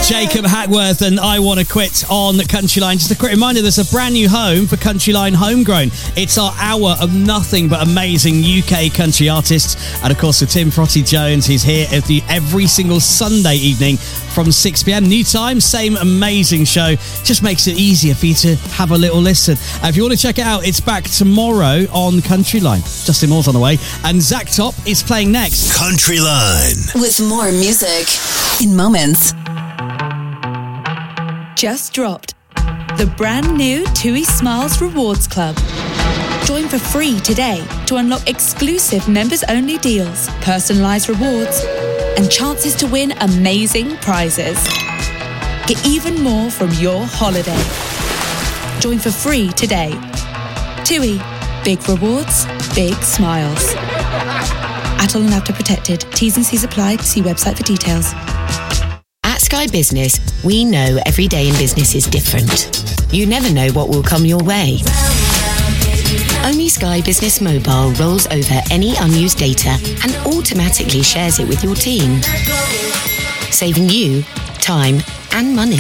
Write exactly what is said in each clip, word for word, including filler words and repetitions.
Jacob Hackworth and I Want to Quit on Countryline. Just a quick reminder, there's a brand new home for Countryline Homegrown. It's our hour of nothing but amazing U K country artists. And of course, with Tim Frotty-Jones, he's here every, every single Sunday evening from six p.m. New time, same amazing show. Just makes it easier for you to have a little listen. Uh, if you want to check it out, it's back tomorrow on Countryline. Justin Moore's on the way. And Zach Top is playing next. Countryline. With more music in moments. Just dropped the brand new TUI Smiles Rewards Club. Join for free today to unlock exclusive members-only deals, personalised rewards, and chances to win amazing prizes. Get even more from your holiday. Join for free today. TUI. Big rewards, big smiles. Atoll and Avta protected. T's and C's applied. See website for details. At Sky Business, we know every day in business is different. You never know what will come your way. Only Sky Business Mobile rolls over any unused data and automatically shares it with your team, saving you time and money.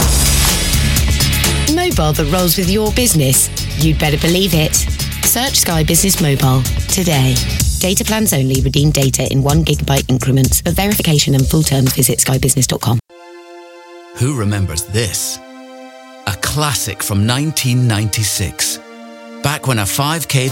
Mobile that rolls with your business. You'd better believe it. Search Sky Business Mobile today. Data plans only. Redeem data in one gigabyte increments. For verification and full terms, visit sky business dot com. Who remembers this? A classic from nineteen ninety-six. Back when a five K